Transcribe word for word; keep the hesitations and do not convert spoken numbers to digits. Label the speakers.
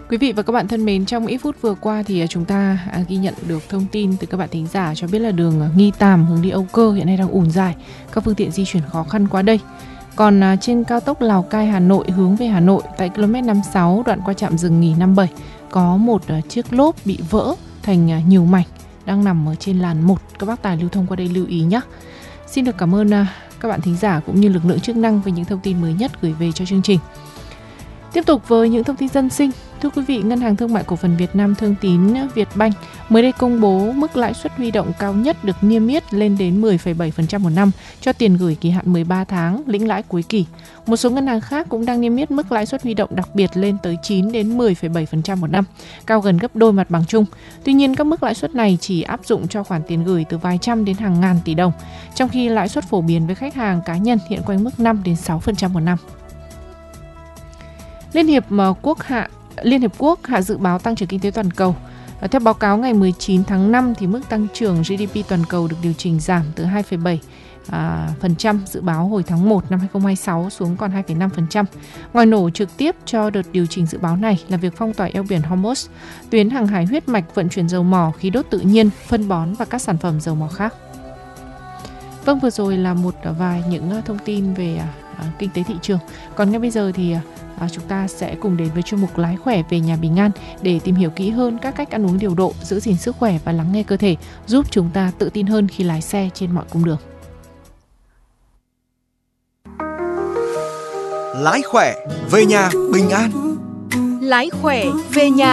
Speaker 1: Quý vị và các bạn thân mến, trong ít phút vừa qua thì chúng ta ghi nhận được thông tin từ các bạn thính giả cho biết là đường Nghi Tàm hướng đi Âu Cơ hiện nay đang ùn dài, các phương tiện di chuyển khó khăn qua đây. Còn trên cao tốc Lào Cai Hà Nội hướng về Hà Nội tại ki lô mét năm mươi sáu đoạn qua trạm dừng nghỉ năm mươi bảy có một chiếc lốp bị vỡ thành nhiều mảnh đang nằm ở trên làn một. Các bác tài lưu thông qua đây lưu ý nhé. Xin được cảm ơn các bạn thính giả cũng như lực lượng chức năng về những thông tin mới nhất gửi về cho chương trình. Tiếp tục với những thông tin dân sinh. Thưa quý vị, Ngân hàng Thương mại Cổ phần Việt Nam Thương tín Vietbank mới đây công bố mức lãi suất huy động cao nhất được niêm yết lên đến mười phẩy bảy phần trăm một năm cho tiền gửi kỳ hạn mười ba tháng, lĩnh lãi cuối kỳ. Một số ngân hàng khác cũng đang niêm yết mức lãi suất huy động đặc biệt lên tới chín đến mười phẩy bảy phần trăm một năm, cao gần gấp đôi mặt bằng chung. Tuy nhiên, các mức lãi suất này chỉ áp dụng cho khoản tiền gửi từ vài trăm đến hàng ngàn tỷ đồng, trong khi lãi suất phổ biến với khách hàng cá nhân hiện quanh mức năm đến sáu phần trăm một năm. Liên hiệp Quốc hạ Liên Hiệp Quốc hạ dự báo tăng trưởng kinh tế toàn cầu. Theo báo cáo ngày mười chín tháng năm, thì mức tăng trưởng giê đê pê toàn cầu được điều chỉnh giảm từ hai phẩy bảy phần trăm dự báo hồi tháng một năm hai không hai sáu xuống còn hai phẩy năm phần trăm. Ngoài nổ trực tiếp cho đợt điều chỉnh dự báo này là việc phong tỏa eo biển Hormuz, tuyến hàng hải huyết mạch vận chuyển dầu mỏ, khí đốt tự nhiên, phân bón và các sản phẩm dầu mỏ khác. Vâng, vừa rồi là một vài những thông tin về kinh tế thị trường. Còn ngay bây giờ thì À, chúng ta sẽ cùng đến với chuyên mục Lái khỏe về nhà bình an để tìm hiểu kỹ hơn các cách ăn uống điều độ, giữ gìn sức khỏe và lắng nghe cơ thể, giúp chúng ta tự tin hơn khi lái xe trên mọi cung đường.
Speaker 2: Lái khỏe về nhà bình an.
Speaker 3: Lái khỏe về nhà